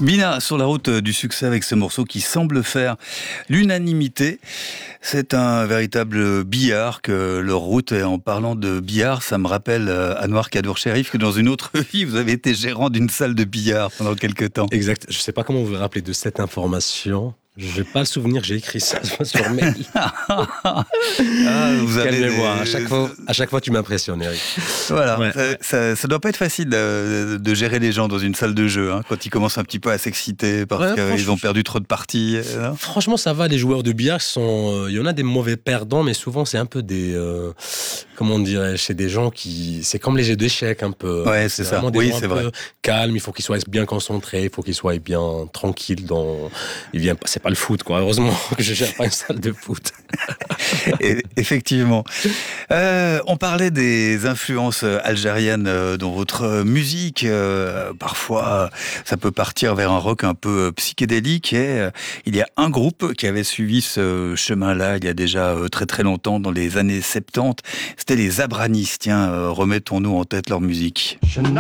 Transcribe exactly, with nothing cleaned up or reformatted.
Mina, sur la route du succès avec ce morceau qui semble faire l'unanimité. C'est un véritable billard que leur route. Et en parlant de billard, ça me rappelle, Anouar Kadour Cherif, que dans une autre vie, vous avez été gérant d'une salle de billard pendant quelques temps. Exact. Je ne sais pas comment vous vous rappelez de cette information. Je n'ai pas le souvenir, j'ai écrit ça sur mail. ah, vous avez Quelle mémoire. des... À chaque fois, à chaque fois, tu m'impressionnes, Eric. Voilà. Ouais. Ça, ça, ça doit pas être facile de, de gérer les gens dans une salle de jeu, hein, quand ils commencent un petit peu à s'exciter parce ouais, qu'ils ont perdu trop de parties. Hein. Franchement, ça va. Les joueurs de billard sont, il y en a des mauvais perdants, mais souvent c'est un peu des, euh, comment on dirait, c'est des gens qui, c'est comme les jeux d'échecs un peu. Ouais, c'est, c'est ça. Oui, c'est vrai. Calme. Il faut qu'ils soient bien concentrés. Il faut qu'ils soient bien tranquilles dans. Il vient. C'est pas le foot, quoi. Heureusement que je gère pas une salle de foot. Et, effectivement. Euh, on parlait des influences algériennes dans votre musique. Euh, parfois, ça peut partir vers un rock un peu psychédélique. Et euh, il y a un groupe qui avait suivi ce chemin-là il y a déjà très très longtemps, dans les années soixante-dix. C'était les Abranis. Tiens, euh, remettons-nous en tête leur musique. Je